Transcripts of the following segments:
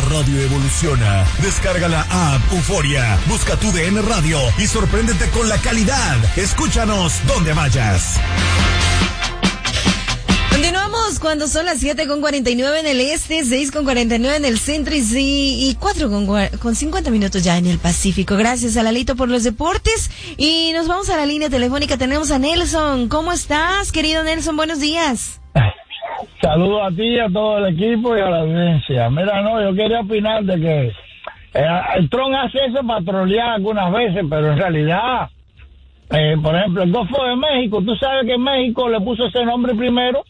radio evoluciona. Descarga la app Euforia, busca tu DN Radio y sorpréndete con la calidad. Escúchanos donde vayas. Continuamos cuando son las 7:49 en el este, 6:49 en el centro y 4:50 minutos ya en el Pacífico. Gracias a Lalito por los deportes y nos vamos a la línea telefónica. Tenemos a Nelson. ¿Cómo estás, querido Nelson? Buenos días. Saludos a ti, a todo el equipo y a la audiencia. Mira, yo quería opinar de que el Trump hace eso para trolear algunas veces, pero en realidad, por ejemplo, el Golfo de México, tú sabes que México le puso ese nombre primero,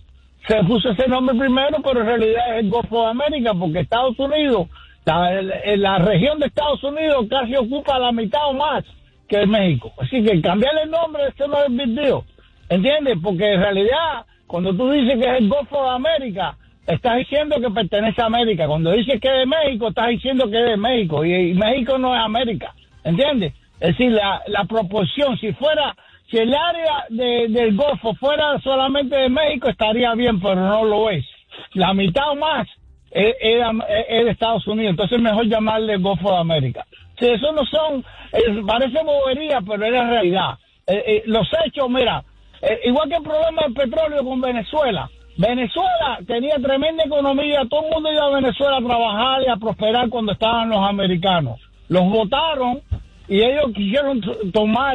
pero en realidad es el Golfo de América, porque Estados Unidos, la región de Estados Unidos casi ocupa la mitad o más que México. Así que cambiarle el nombre, eso no es big deal, ¿entiendes? Porque en realidad, cuando tú dices que es el Golfo de América, estás diciendo que pertenece a América. Cuando dices que es de México, estás diciendo que es de México. Y México no es América, ¿entiendes? Es decir, la proporción, si el área del Golfo fuera solamente de México, estaría bien, pero no lo es. La mitad o más es de Estados Unidos, entonces es mejor llamarle Golfo de América. Si eso no son, parece bobería, pero es la realidad. Los hechos, mira, igual que el problema del petróleo con Venezuela. Venezuela tenía tremenda economía, todo el mundo iba a Venezuela a trabajar y a prosperar cuando estaban los americanos. Los votaron y ellos quisieron tomar,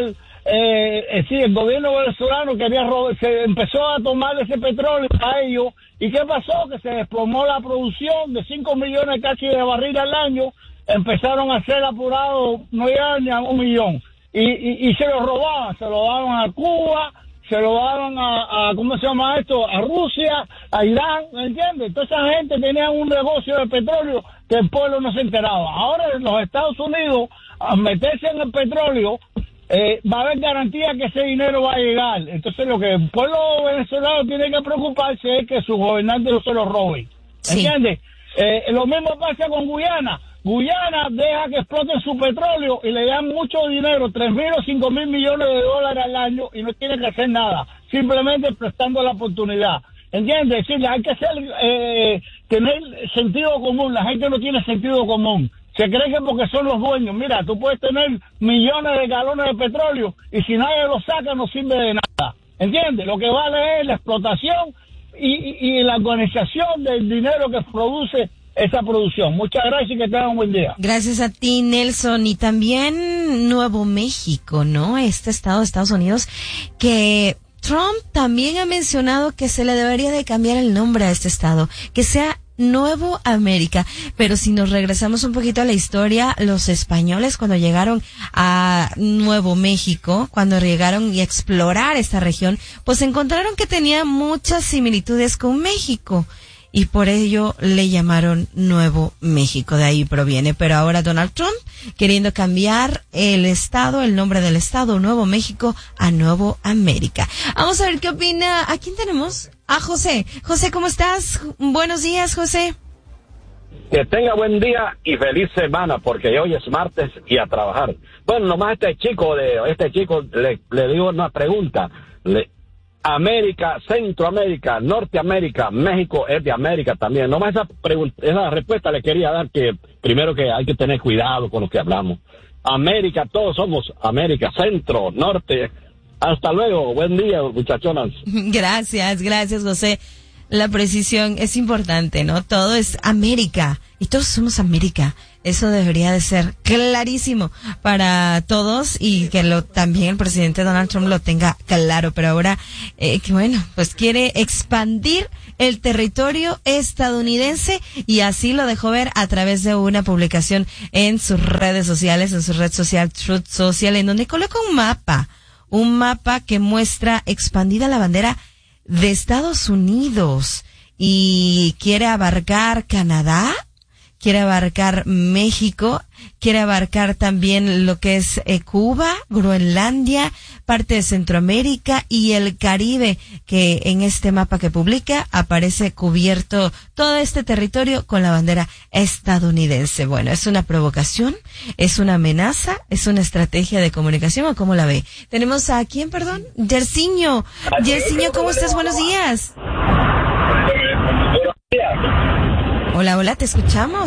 el gobierno venezolano se empezó a tomar ese petróleo a ellos. ¿Y qué pasó? Que se desplomó la producción de 5 millones casi de barriles al año. Empezaron a ser apurados, no llegaban ni a 1 millón. Y se lo robaban, se lo daban a Cuba, se lo daban a ¿cómo se llama esto? A Rusia, a Irán, ¿entiendes? Toda esa gente tenía un negocio de petróleo que el pueblo no se enteraba. Ahora los Estados Unidos, al meterse en el petróleo, va a haber garantía que ese dinero va a llegar. Entonces lo que el pueblo venezolano tiene que preocuparse es que sus gobernantes no se lo roben. ¿Entiendes? Lo mismo pasa con Guyana. Guyana deja que exploten su petróleo y le dan mucho dinero, 3.000 o 5.000 millones de dólares al año, y no tiene que hacer nada, simplemente prestando la oportunidad. ¿Entiendes? Es decir, hay que tener sentido común. La gente no tiene sentido común. Se cree que porque son los dueños. Mira, tú puedes tener millones de galones de petróleo y si nadie lo saca no sirve de nada. ¿Entiendes? Lo que vale es la explotación y la organización del dinero que produce esa producción. Muchas gracias y que tengan un buen día. Gracias a ti, Nelson. Y también Nuevo México, ¿no? Este estado de Estados Unidos que Trump también ha mencionado que se le debería de cambiar el nombre a este estado, que sea Nuevo América. Pero si nos regresamos un poquito a la historia, los españoles cuando llegaron a Nuevo México, cuando llegaron y explorar esta región, pues encontraron que tenía muchas similitudes con México. Y por ello le llamaron Nuevo México, de ahí proviene. Pero ahora Donald Trump queriendo cambiar el estado, el nombre del estado, Nuevo México, a Nuevo América. Vamos a ver qué opina. ¿A quién tenemos? A José. José, ¿cómo estás? Buenos días, José. Que tenga buen día y feliz semana, porque hoy es martes y a trabajar. Bueno, nomás este chico le digo una pregunta. América, Centroamérica, Norteamérica, México es de América también. Nomás esa respuesta le quería dar, que primero que hay que tener cuidado con lo que hablamos. América, todos somos América, Centro, Norte. Hasta luego, buen día, muchachonas. Gracias, José. La precisión es importante, ¿no? Todo es América y todos somos América. Eso debería de ser clarísimo para todos y que también el presidente Donald Trump lo tenga claro. Pero ahora, pues quiere expandir el territorio estadounidense y así lo dejó ver a través de una publicación en sus redes sociales, en su red social Truth Social, en donde coloca un mapa que muestra expandida la bandera de Estados Unidos y quiere abarcar Canadá, quiere abarcar México, quiere abarcar también lo que es Cuba, Groenlandia, parte de Centroamérica y el Caribe, que en este mapa que publica aparece cubierto todo este territorio con la bandera estadounidense. Bueno, ¿es una provocación? ¿Es una amenaza? ¿Es una estrategia de comunicación o cómo la ve? Tenemos a ¿quién, perdón? Yersiño. Yersiño, ¿cómo estás? Buenos días. Hola, te escuchamos.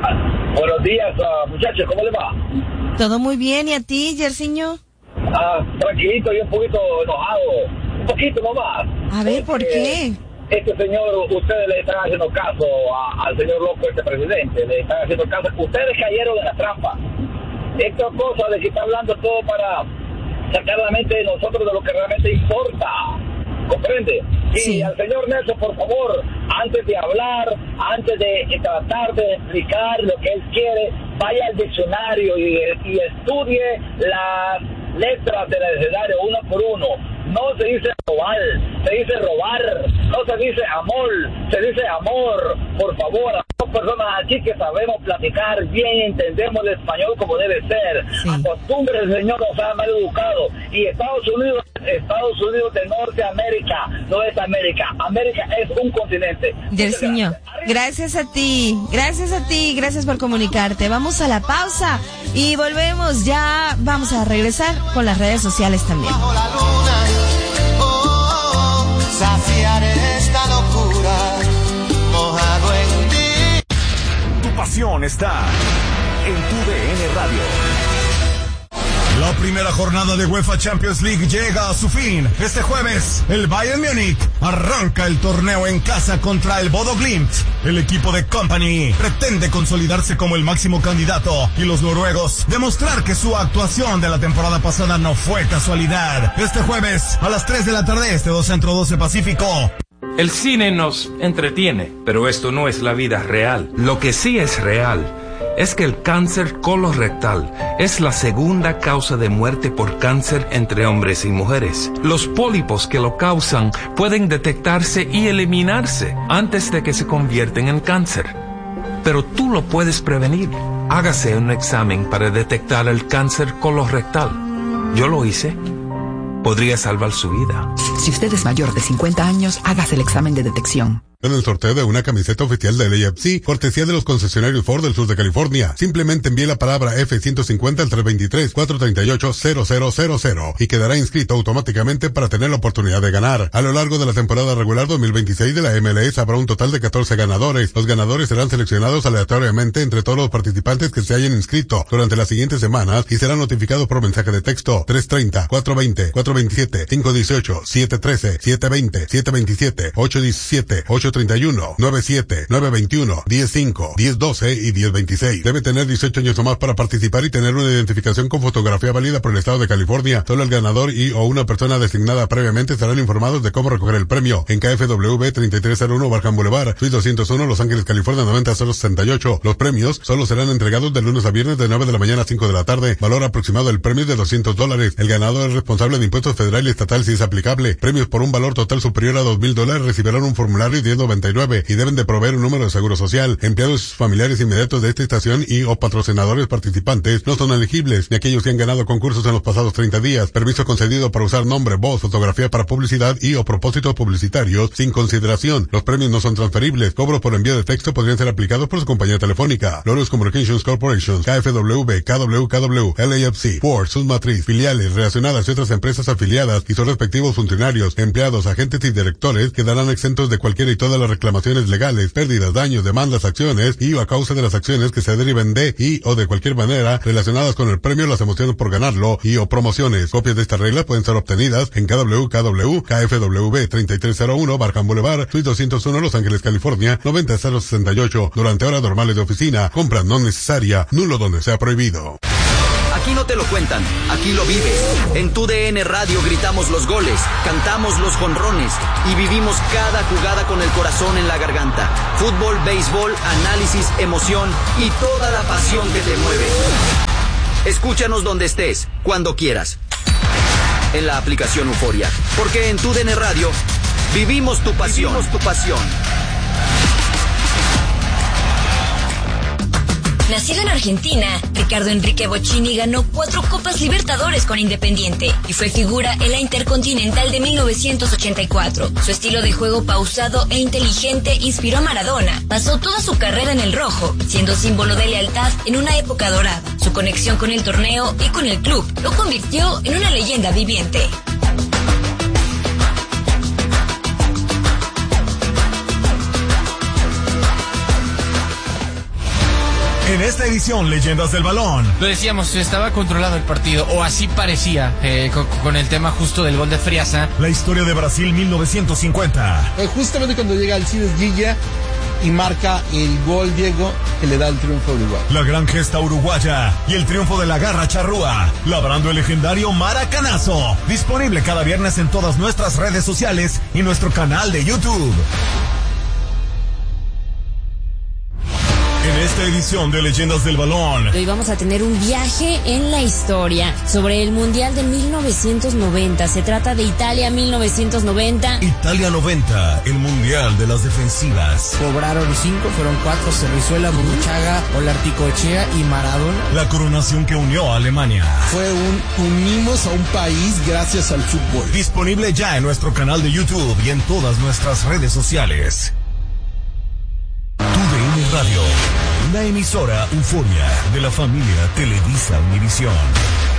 Buenos días, muchachos, ¿cómo les va? Todo muy bien, ¿y a ti, Yersiño? Tranquilito y un poquito enojado, un poquito nomás. A ver, ¿por qué? Este señor, ustedes le están haciendo caso al señor loco, este presidente, le están haciendo caso. Ustedes cayeron en la trampa. Esta cosa de que está hablando todo para sacar la mente de nosotros de lo que realmente importa. ¿Comprende? Sí. Y al señor Nelson, por favor, antes de hablar, antes de tratar de explicar lo que él quiere, vaya al diccionario y estudie las letras del abecedario uno por uno. No se dice robar, se dice robar, no se dice amor, se dice amor. Por favor, somos personas aquí que sabemos platicar bien, entendemos el español como debe ser. Sí. Acostumbre el señor nos ha mal educado. Y Estados Unidos de Norteamérica, no es América. América es un continente. Yersiño, gracias a ti, gracias por comunicarte. Vamos a la pausa y volvemos, ya vamos a regresar con las redes sociales también. Saciar esta locura, mojado en ti. Tu pasión está en tu DN Radio. La primera jornada de UEFA Champions League llega a su fin. Este jueves, el Bayern Múnich arranca el torneo en casa contra el Bodo Glimt. El equipo de Kompany pretende consolidarse como el máximo candidato y los noruegos demostrar que su actuación de la temporada pasada no fue casualidad. Este jueves, a las 3 de la tarde, 2 Centro 12 Pacífico. El cine nos entretiene, pero esto no es la vida real. Lo que sí es real es que el cáncer colorectal es la segunda causa de muerte por cáncer entre hombres y mujeres. Los pólipos que lo causan pueden detectarse y eliminarse antes de que se convierten en cáncer. Pero tú lo puedes prevenir. Hágase un examen para detectar el cáncer colorectal. Yo lo hice. Podría salvar su vida. Si usted es mayor de 50 años, hágase el examen de detección. En el sorteo de una camiseta oficial del AFC, cortesía de los concesionarios Ford del sur de California. Simplemente envíe la palabra F-150 al 323-438-0000 y quedará inscrito automáticamente para tener la oportunidad de ganar. A lo largo de la temporada regular 2026 de la MLS habrá un total de 14 ganadores. Los ganadores serán seleccionados aleatoriamente entre todos los participantes que se hayan inscrito durante las siguientes semanas y serán notificados por mensaje de texto 330-420-427, 518-713, 720, 727, 817, 831, 97, 921, 105, 1012 y 1026. Debe tener 18 años o más para participar y tener una identificación con fotografía válida por el estado de California. Solo el ganador y o una persona designada previamente estarán informados de cómo recoger el premio en KFW 3301 Barham Boulevard, Suite 201, Los Ángeles, California 90068. Los premios solo serán entregados de lunes a viernes de 9 de la mañana a 5 de la tarde. Valor aproximado del premio es de $200. El ganador es responsable de impuestos federal y estatal si es aplicable. Premios por un valor total superior a $2,000 recibirán un formulario 1099 y deben de proveer un número de seguro social. Empleados y sus familiares inmediatos de esta estación y o patrocinadores participantes no son elegibles, ni aquellos que han ganado concursos en los pasados 30 días. Permiso concedido para usar nombre, voz, fotografía para publicidad y o propósitos publicitarios sin consideración. Los premios no son transferibles. Cobros por envío de texto podrían ser aplicados por su compañía telefónica. Loros Communications Corporation, KFW, KWKW, LAFC, Ford, sus matriz, filiales relacionadas y otras empresas afiliadas y sus respectivos funcionarios, empleados, agentes y directores quedarán exentos de cualquiera y todas las reclamaciones legales, pérdidas, daños, demandas, acciones y o a causa de las acciones que se deriven de y o de cualquier manera relacionadas con el premio, las emociones por ganarlo y o promociones. Copias de esta regla pueden ser obtenidas en KFW, KFW 3301 Barham Boulevard, Suite 201 Los Ángeles, California 90068 durante horas normales de oficina. Compra no necesaria, nulo donde sea prohibido. Aquí no te lo cuentan, aquí lo vives. En tu DN Radio gritamos los goles, cantamos los jonrones y vivimos cada jugada con el corazón en la garganta. Fútbol, béisbol, análisis, emoción y toda la pasión que te mueve. Escúchanos donde estés, cuando quieras. En la aplicación Euforia, porque en tu DN Radio vivimos tu pasión. Vivimos tu pasión. Nacido en Argentina, Ricardo Enrique Bocchini ganó 4 Copas Libertadores con Independiente y fue figura en la Intercontinental de 1984. Su estilo de juego pausado e inteligente inspiró a Maradona. Pasó toda su carrera en el rojo, siendo símbolo de lealtad en una época dorada. Su conexión con el torneo y con el club lo convirtió en una leyenda viviente. En esta edición, Leyendas del Balón. Lo decíamos, estaba controlado el partido, o así parecía, con el tema justo del gol de Friasa. La historia de Brasil 1950. Justamente cuando llega Alcides Guilla y marca el gol, Diego, que le da el triunfo a Uruguay. La gran gesta uruguaya y el triunfo de la Garra Charrúa, labrando el legendario Maracanazo. Disponible cada viernes en todas nuestras redes sociales y nuestro canal de YouTube. En esta edición de Leyendas del Balón, hoy vamos a tener un viaje en la historia sobre el Mundial de 1990. Se trata de Italia 1990. Italia 90, el Mundial de las defensivas. Cobraron 5, fueron 4, Cerrizuela, Burruchaga, Olarticoechea y Maradona. La coronación que unió a Alemania. Fue unimos a un país gracias al fútbol. Disponible ya en nuestro canal de YouTube y en todas nuestras redes sociales. TUDN Radio, una emisora euforia de la familia Televisa Univisión.